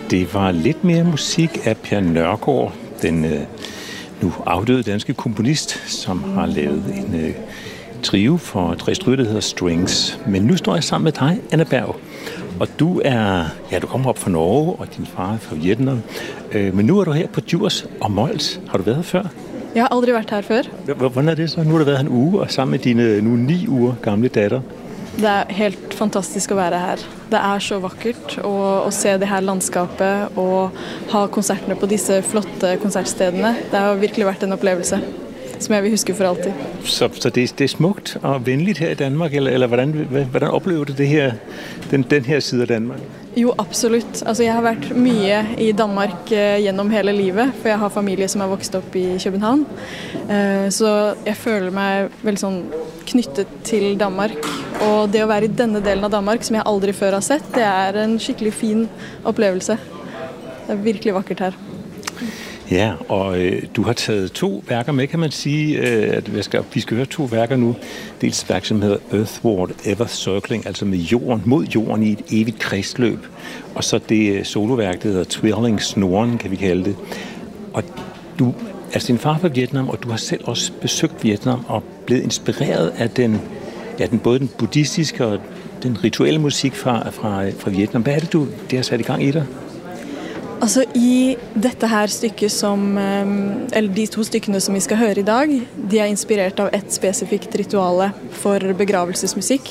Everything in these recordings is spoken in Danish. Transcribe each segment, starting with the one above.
Det var lidt mere musik af Per Nørgård, den nu afdøde danske komponist, som har lavet en trio for tre stryger, der hedder Strings. Men nu står jeg sammen med dig, Anna Berg. Og du kommer op fra Norge, og din far er fra Vietnam. Men nu er du her på Djurs og Mols. Har du været her før? Jeg har aldrig været her før. Hvordan er det så? Nu har du været her en uge, og sammen med dine nu 9 uger gamle datter. Det er helt fantastisk at være her. Det er så vakkert at se det her landskapet og ha koncerterne på disse flotte koncertstedene. Det har virkelig været en oplevelse, som jeg vil huske for altid. Så det er smukt og venligt her i Danmark, eller hvordan oplever du det her, den her side af Danmark? Jo, absolutt. Altså, jeg har vært mye i Danmark gjennom hele livet, for jeg har familie som er vokset op i København. Så jeg føler mig vel sådan knyttet til Danmark. Og det at være i denne delen av Danmark, som jeg aldrig før har sett, det er en skikkelig fin oplevelse. Det er virkelig vakkert her. Ja, og du har taget 2 værker med, kan man sige, at vi skal høre 2 værker nu. Dels et værk, som hedder Earthward Ever Circling, altså med jorden, mod jorden i et evigt kredsløb. Og så det soloværk, der hedder Twirling Snoren, kan vi kalde det. Og du, altså din far fra Vietnam, og du har selv også besøgt Vietnam og blevet inspireret af både den buddhistiske og den rituelle musik fra Vietnam. Hvad er det, det har sat i gang i dig? Altså i dette her stykket eller de 2 stykkene som vi skal høre i dag, de er inspirert av et spesifikt rituale for begravelsesmusikk,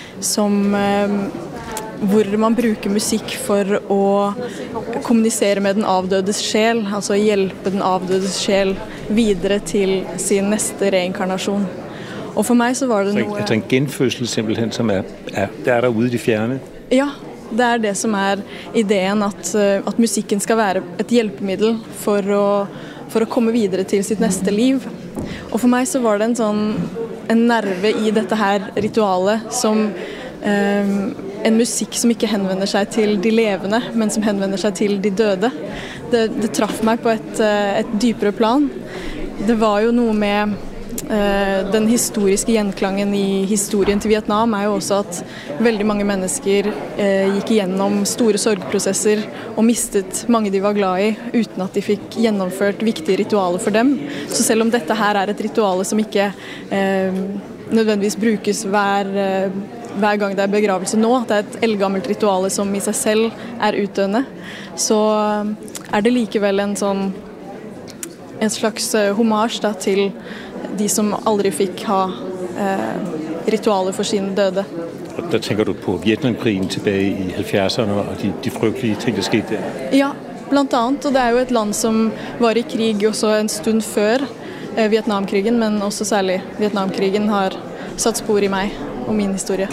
hvor man bruker musikk for å kommunisere med den avdødes sjel, altså hjelpe den avdødes sjel videre til sin neste reinkarnasjon. Og for meg så var det noe... Altså en genfødsel simpelthen, som er derude i det fjerne? Ja, det er det som er ideen, at musikken skal være et hjelpemiddel for å komme videre til sitt neste liv. Og for meg så var det en nerve i dette her ritualet som en musikk som ikke henvender seg til de levende, men som henvender seg til de døde. Det traff meg på et dypere plan. Det var jo noe med den historiske gjenklangen i historien til Vietnam er jo også at veldig mange mennesker gikk igjennom store sorgprosesser og mistet mange de var glad i uten at de fikk gjennomført viktige ritualer for dem. Så selv om dette her er et rituale som ikke nødvendigvis brukes hver gang det er begravelse nå, det er et eldgammelt rituale som i seg selv er utdøende, så er det likevel en slags hommage da, til de som aldrig fikk ha ritualer for sine døde. Og der tænker du på Vietnamkrigen tilbage i 70'erne og de frygtelige ting, der skete der? Ja, blandt andet, og det er jo et land som var i krig også en stund før Vietnamkrigen, men også særlig Vietnamkrigen har satt spor i mig og min historie.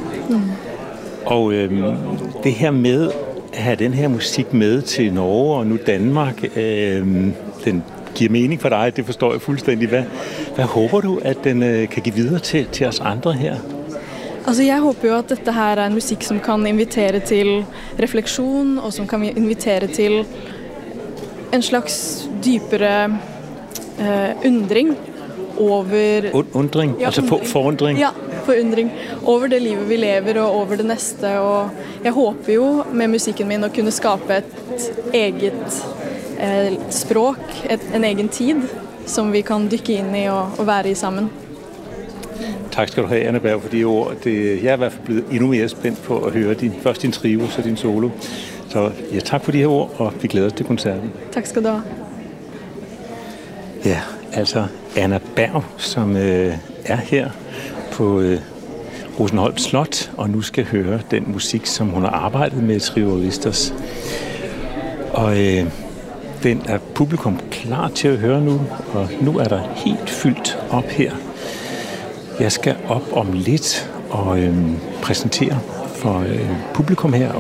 Og det her med at have den her musik med til Norge og nu Danmark, den giver mening for dig, det forstår jeg fuldstændig. Hvad håber du, at den kan give videre til os andre her? Altså jeg håber jo, at dette her er en musik, som kan invitere til refleksjon, og som kan invitere til en slags dybere undring over... Undring? Ja, altså forundring? Ja, forundring. Over det livet vi lever, og over det næste. Og jeg håber jo med musikken min å kunne skape et eget språk, en egen tid, som vi kan dykke ind i og være i sammen. Tak skal du have, Anna Berg, for de ord. Jeg er i hvert fald blevet endnu mere spændt på at høre først din trio, så din solo. Så ja, tak for de her ord, og vi glæder os til koncerten. Tak skal du have. Ja, altså Anna Berg, som er her på Rosenholm Slot, og nu skal høre den musik, som hun har arbejdet med, Trio Aristos. Og den er publikum klar til at høre nu, og nu er der helt fyldt op her. Jeg skal op om lidt og præsentere for publikum her.